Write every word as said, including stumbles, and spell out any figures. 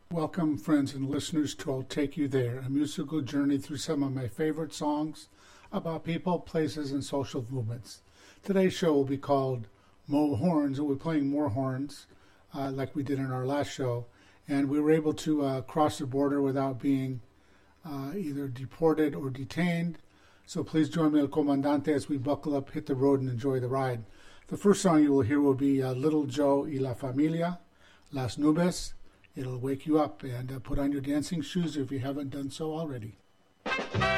Welcome, friends and listeners, to I'll Take You There, a musical journey through some of my favorite songs about people, places, and social movements. Today's show will be called Mo Horns, and we're playing more horns uh, like we did in our last show. And we were able to uh, cross the border without being uh, either deported or detained. So please join me, El Comandante, as we buckle up, hit the road, and enjoy the ride. The first song you will hear will be uh, Little Joe y la Familia, Las Nubes. It'll wake you up, and uh, put on your dancing shoes if you haven't done so already.